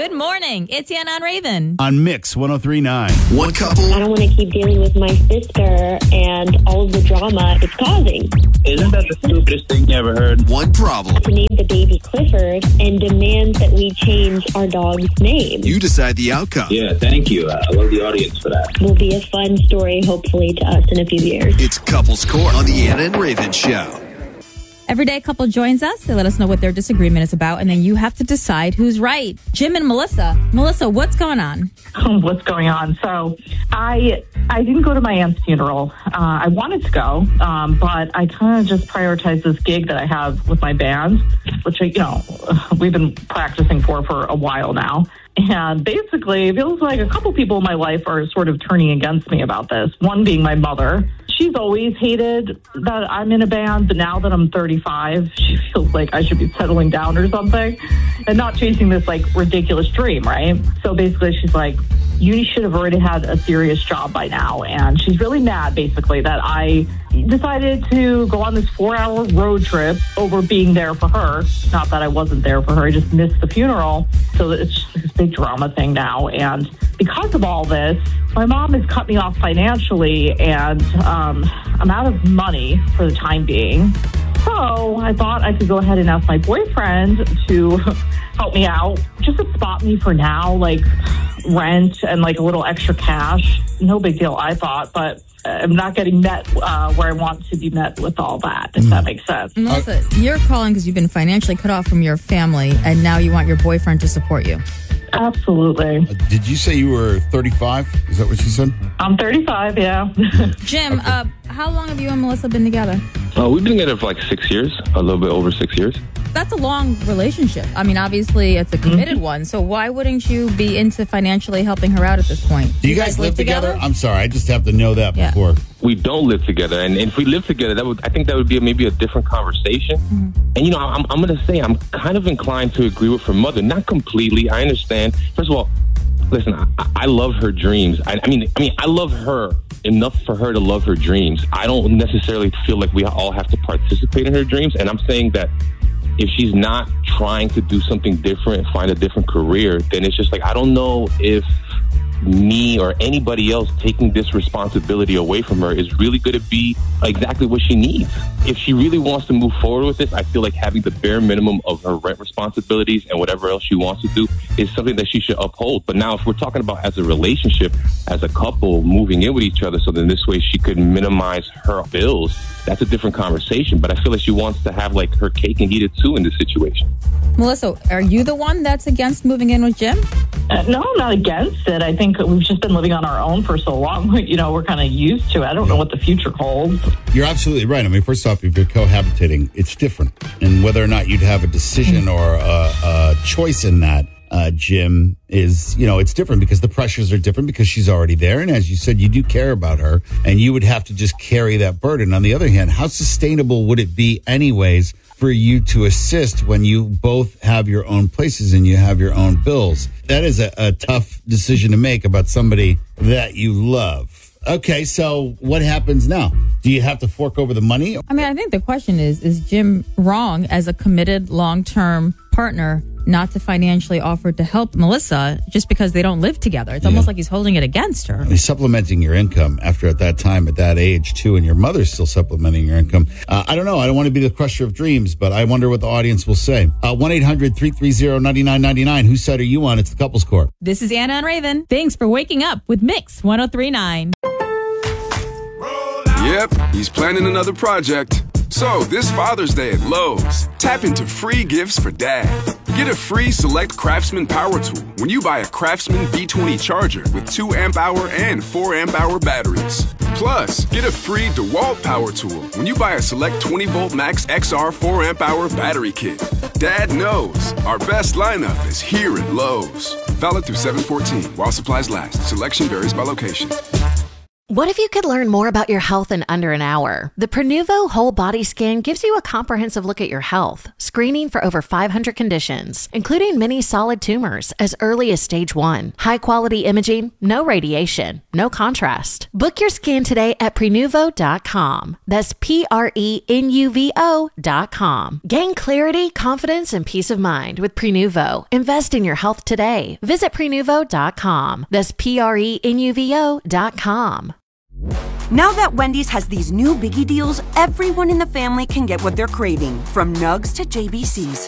Good morning. It's Anna and Raven. On Mix 103.9. One couple. I don't want to keep dealing with my sister and all of the drama it's causing. Isn't that the stupidest thing you ever heard? One problem. To name the baby Clifford and demand that we change our dog's name. You decide the outcome. Yeah, thank you. I love the audience for that. Will be a fun story, hopefully, to us in a few years. It's Couples Court on the Anna and Raven Show. Every day a couple joins us. They let us know what their disagreement is about, and then you have to decide who's right. Jim and Melissa. Melissa, what's going on? What's going on? So I didn't go to my aunt's funeral. I wanted to go, but I kind of just prioritized this gig that I have with my band, which, we've been practicing for a while now. And basically, it feels like a couple people in my life are sort of turning against me about this. One being my mother. She's always hated that I'm in a band, but now that I'm 35, she feels like I should be settling down or something and not chasing this ridiculous dream, right? So basically she's like, you should have already had a serious job by now. And she's really mad, basically, that I decided to go on this 4-hour road trip over being there for her. Not that I wasn't there for her, I just missed the funeral. So it's just this big drama thing now. And because of all this, my mom has cut me off financially, and I'm out of money for the time being. So I thought I could go ahead and ask my boyfriend to help me out, just to spot me for now, rent and a little extra cash. No big deal, I thought, but I'm not getting met where I want to be met with all that, if that makes sense. Melissa, you're calling because you've been financially cut off from your family, and now you want your boyfriend to support you. Absolutely. Did you say you were 35? Is that what you said? I'm 35, yeah. Jim, how long have you and Melissa been together? We've been together for 6 years, a little bit over 6 years. That's a long relationship. I mean, obviously, it's a committed one. So why wouldn't you be into financially helping her out at this point? Do you guys live together? I'm sorry, I just have to know that before. We don't live together, and if we live together, I think that would be maybe a different conversation. Mm-hmm. And I'm going to say I'm kind of inclined to agree with her mother, not completely. I understand. First of all, listen, I love her dreams. I mean, I love her enough for her to love her dreams. I don't necessarily feel like we all have to participate in her dreams, and I'm saying that if she's not trying to do something different, find a different career, then it's just I don't know if me or anybody else taking this responsibility away from her is really going to be exactly what she needs. If she really wants to move forward with this, I feel like having the bare minimum of her rent responsibilities and whatever else she wants to do is something that she should uphold. But now if we're talking about as a relationship, as a couple moving in with each other, so then this way she could minimize her bills, that's a different conversation. But I feel like she wants to have her cake and eat it too in this situation. Melissa, are you the one that's against moving in with Jim? No, I'm not against it. I think we've just been living on our own for so long. We're kind of used to it. I don't know what the future holds. You're absolutely right. I mean, first off, if you're cohabitating, it's different. And whether or not you'd have a decision or a choice in that, Jim, is, it's different because the pressures are different because she's already there. And as you said, you do care about her and you would have to just carry that burden. On the other hand, how sustainable would it be anyways for you to assist when you both have your own places and you have your own bills? That is a tough decision to make about somebody that you love. Okay, so what happens now? Do you have to fork over the money? I mean, I think the question is Jim wrong as a committed long-term partner not to financially offer to help Melissa just because they don't live together? It's almost like he's holding it against her. He's supplementing your income after at that time, at that age too, and your mother's still supplementing your income. I don't know. I don't want to be the crusher of dreams, but I wonder what the audience will say. 1-800-330-9999. Whose side are you on? It's the Couples Court. This is Anna and Raven. Thanks for waking up with Mix 103.9. Yep, he's planning another project. So, this Father's Day at Lowe's, tap into free gifts for Dad. Get a free Select Craftsman power tool when you buy a Craftsman B20 charger with 2 amp-hour and 4 amp-hour batteries. Plus, get a free DeWalt power tool when you buy a Select 20-volt Max XR 4 amp-hour battery kit. Dad knows our best lineup is here at Lowe's. Valid through 7/14 while supplies last. Selection varies by location. What if you could learn more about your health in under an hour? The Prenuvo Whole Body Scan gives you a comprehensive look at your health, screening for over 500 conditions, including many solid tumors as early as stage 1. High-quality imaging, no radiation, no contrast. Book your scan today at Prenuvo.com. That's Prenuvo.com. Gain clarity, confidence, and peace of mind with Prenuvo. Invest in your health today. Visit Prenuvo.com. That's Prenuvo.com. Now that Wendy's has these new biggie deals, everyone in the family can get what they're craving, from nugs to JBCs.